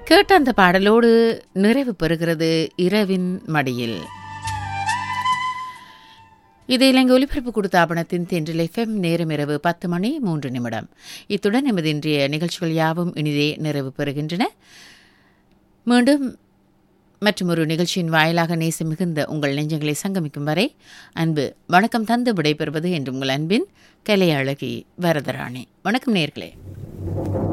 கேட்ட அந்த பாடலோடு நிறைவு பெறுகிறது இரவின் மடியில். இது இலங்கை ஒலிபரப்பு கூட்டுத்தாபனத்தின் தென்றல் FM. நேரம் இரவு 10:03. இத்துடன் எமது இன்றைய நிகழ்ச்சிகள் யாவும் இனிதே நிறைவு பெறுகின்றன. மீண்டும் மற்றொரு நிகழ்ச்சியின் வாயிலாக நேசம் மிகுந்த உங்கள் நெஞ்சங்களை சங்கமிக்கும் வரை அன்பு வணக்கம் தந்து விடைபெறுவது என்று உங்கள் அன்பின் கலையழகி வரதராணி. வணக்கம் நேயர்களே.